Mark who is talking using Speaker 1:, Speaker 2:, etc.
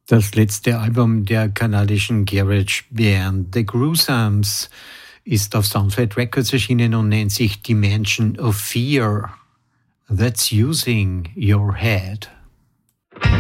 Speaker 1: Das letzte Album der kanadischen Garage Band The Gruesome ist auf Soundflight Records erschienen und nennt sich Dimension of Fear. That's using your head.